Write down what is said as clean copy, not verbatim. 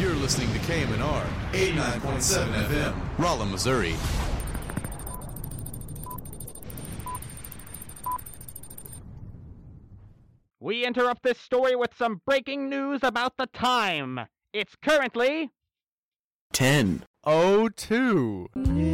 You're listening to KMNR 89.7 FM, Rolla, Missouri. We interrupt this story with some breaking news about the time. It's currently 10:02.